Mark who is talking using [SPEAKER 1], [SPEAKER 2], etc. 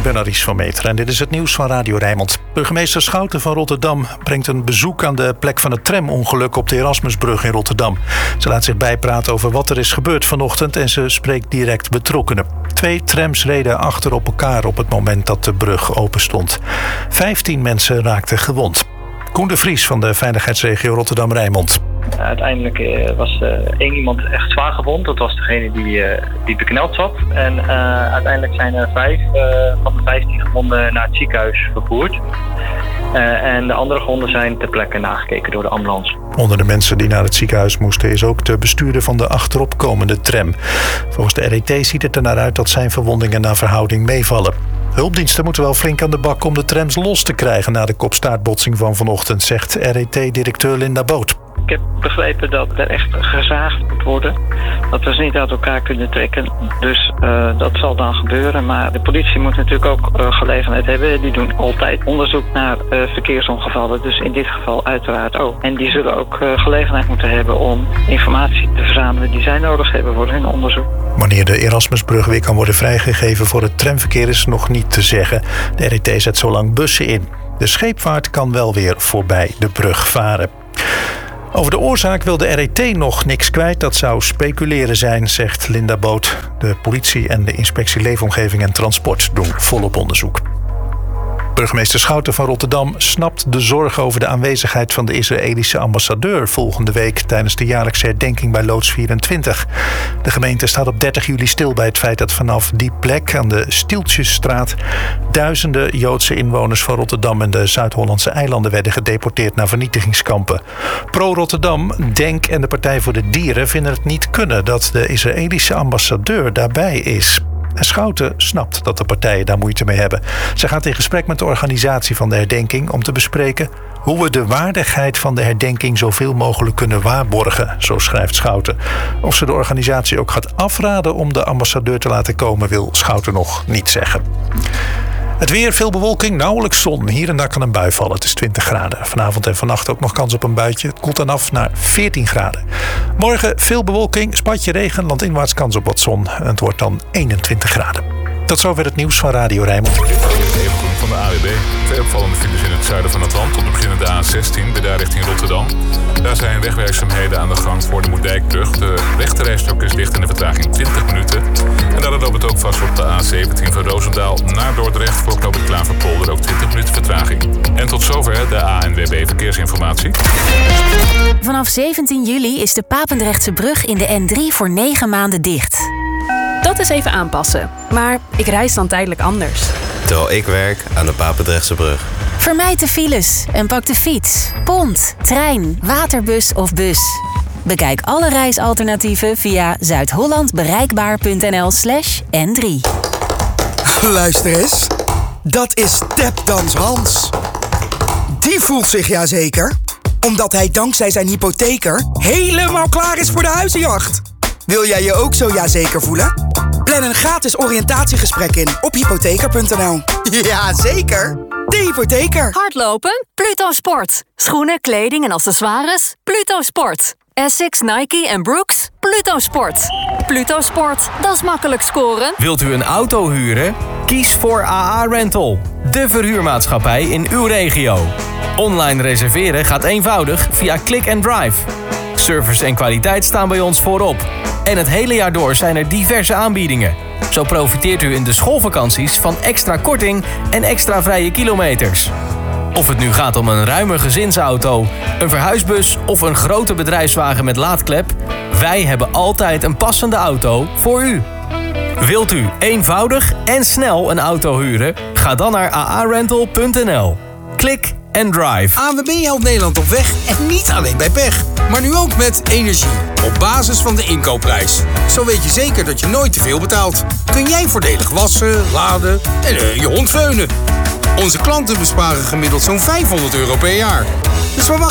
[SPEAKER 1] ben Aries van Meteren en dit is het nieuws van Radio Rijnmond. Burgemeester Schouten van Rotterdam brengt een bezoek aan de plek van het tramongeluk op de Erasmusbrug in Rotterdam. Ze laat zich bijpraten over wat er is gebeurd vanochtend en ze spreekt direct betrokkenen. 2 trams reden achter op elkaar op het moment dat de brug open stond. 15 mensen raakten gewond. Koen de Vries van de veiligheidsregio Rotterdam-Rijnmond.
[SPEAKER 2] Uiteindelijk was 1 iemand echt zwaar gewond. Dat was degene die bekneld zat. En uiteindelijk zijn er 5 van de 15 gewonden naar het ziekenhuis vervoerd. En de andere gewonden zijn ter plekke nagekeken door de ambulance.
[SPEAKER 1] Onder de mensen die naar het ziekenhuis moesten is ook de bestuurder van de achteropkomende tram. Volgens de RET ziet het er naar uit dat zijn verwondingen naar verhouding meevallen. Hulpdiensten moeten wel flink aan de bak om de trams los te krijgen na de kopstaartbotsing van vanochtend, zegt RET-directeur Linda Boot.
[SPEAKER 2] Ik heb begrepen dat er echt gezaagd moet worden. Dat we ze niet uit elkaar kunnen trekken. Dus dat zal dan gebeuren. Maar de politie moet natuurlijk ook gelegenheid hebben. Die doen altijd onderzoek naar verkeersongevallen. Dus in dit geval uiteraard ook. En die zullen ook gelegenheid moeten hebben om informatie te verzamelen die zij nodig hebben voor hun onderzoek.
[SPEAKER 1] Wanneer de Erasmusbrug weer kan worden vrijgegeven voor het tramverkeer is nog niet te zeggen. De RET zet zo lang bussen in. De scheepvaart kan wel weer voorbij de brug varen. Over de oorzaak wil de RET nog niks kwijt. Dat zou speculeren zijn, zegt Linda Boot. De politie en de inspectie Leefomgeving en Transport doen volop onderzoek. Burgemeester Schouten van Rotterdam snapt de zorg over de aanwezigheid van de Israëlische ambassadeur volgende week tijdens de jaarlijkse herdenking bij Loods 24. De gemeente staat op 30 juli stil bij het feit dat vanaf die plek aan de Stieltjesstraat duizenden Joodse inwoners van Rotterdam en de Zuid-Hollandse eilanden werden gedeporteerd naar vernietigingskampen. Pro-Rotterdam, DENK en de Partij voor de Dieren vinden het niet kunnen dat de Israëlische ambassadeur daarbij is. En Schouten snapt dat de partijen daar moeite mee hebben. Ze gaat in gesprek met de organisatie van de herdenking om te bespreken hoe we de waardigheid van de herdenking zoveel mogelijk kunnen waarborgen, zo schrijft Schouten. Of ze de organisatie ook gaat afraden om de ambassadeur te laten komen, wil Schouten nog niet zeggen. Het weer, veel bewolking, nauwelijks zon. Hier en daar kan een bui vallen. Het is 20 graden. Vanavond en vannacht ook nog kans op een buitje. Het koelt dan af naar 14 graden. Morgen veel bewolking, spatje regen, landinwaarts kans op wat zon. En het wordt dan 21 graden. Tot zover het nieuws van Radio Rijnmond.
[SPEAKER 3] Even van de AWB. 2 opvallende files in het zuiden van het land. Tot beginnen de A16, bij daar richting Rotterdam. Daar zijn wegwerkzaamheden aan de gang voor de Moerdijkbrug. De rechterrijstrook is dicht in de vertraging 20 minuten. En daardoor loopt het ook vast op de A17 van Roosendaal naar Dordrecht. Voor knooppunt Klaverpolder ook 20 minuten vertraging. En tot zover de ANWB Verkeersinformatie.
[SPEAKER 4] Vanaf 17 juli is de Papendrechtse brug in de N3 voor 9 maanden dicht.
[SPEAKER 5] Dat is even aanpassen. Maar ik reis dan tijdelijk anders.
[SPEAKER 6] Terwijl ik werk aan de Papendrechtse brug.
[SPEAKER 4] Vermijd de files en pak de fiets, pont, trein, waterbus of bus. Bekijk alle reisalternatieven via zuidhollandbereikbaar.nl/N3.
[SPEAKER 7] Luister eens. Dat is Tapdans Hans. Die voelt zich jazeker, omdat hij dankzij zijn hypotheker helemaal klaar is voor de huizenjacht. Wil jij je ook zo jazeker voelen? Plan een gratis oriëntatiegesprek in op hypotheker.nl. Jazeker, de hypotheker.
[SPEAKER 8] Hardlopen? Pluto Sport. Schoenen, kleding en accessoires? Pluto Sport. Essex, Nike en Brooks? Pluto Sport. Pluto Sport, dat is makkelijk scoren.
[SPEAKER 9] Wilt u een auto huren? Kies voor AA Rental, de verhuurmaatschappij in uw regio. Online reserveren gaat eenvoudig via Click and Drive. Service en kwaliteit staan bij ons voorop. En het hele jaar door zijn er diverse aanbiedingen. Zo profiteert u in de schoolvakanties van extra korting en extra vrije kilometers. Of het nu gaat om een ruime gezinsauto, een verhuisbus of een grote bedrijfswagen met laadklep, wij hebben altijd een passende auto voor u. Wilt u eenvoudig en snel een auto huren? Ga dan naar aarental.nl. Klik en drive.
[SPEAKER 10] ANWB helpt Nederland op weg en niet alleen bij pech. Maar nu ook met energie. Op basis van de inkoopprijs. Zo weet je zeker dat je nooit te veel betaalt. Kun jij voordelig wassen, laden en je hond veunen. Onze klanten besparen gemiddeld zo'n €500 per jaar. Dus waar wacht